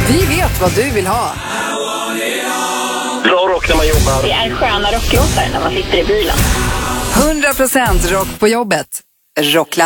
Vi vet vad du vill ha. Bra rock när man jobbar. Det är sköna rocklåtar när man sitter i bilen. 100% rock på jobbet. Rockland.